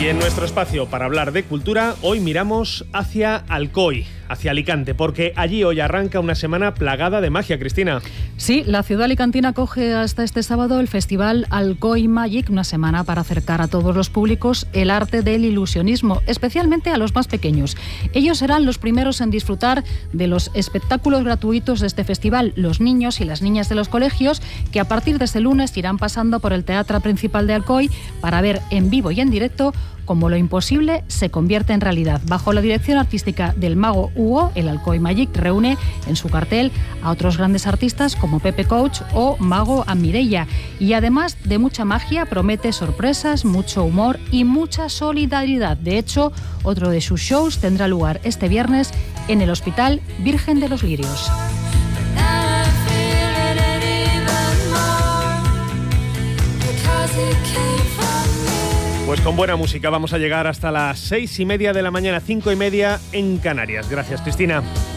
Y en nuestro espacio para hablar de cultura, hoy miramos hacia Alcoy, hacia Alicante, porque allí hoy arranca una semana plagada de magia, Cristina. Sí, la ciudad alicantina acoge hasta este sábado el festival Alcoy Magic, una semana para acercar a todos los públicos el arte del ilusionismo, especialmente a los más pequeños. Ellos serán los primeros en disfrutar de los espectáculos gratuitos de este festival, los niños y las niñas de los colegios, que a partir de este lunes irán pasando por el Teatro Principal de Alcoy para ver en vivo y en directo cómo lo imposible se convierte en realidad. Bajo la dirección artística del mago Hugo, el Alcoy Magic reúne en su cartel a otros grandes artistas como Pepe Coach o Mago Mireia. Y además de mucha magia, promete sorpresas, mucho humor y mucha solidaridad. De hecho, otro de sus shows tendrá lugar este viernes en el Hospital Virgen de los Lirios. Pues con buena música vamos a llegar hasta las 6:30 de la mañana, 5:30 en Canarias. Gracias, Cristina.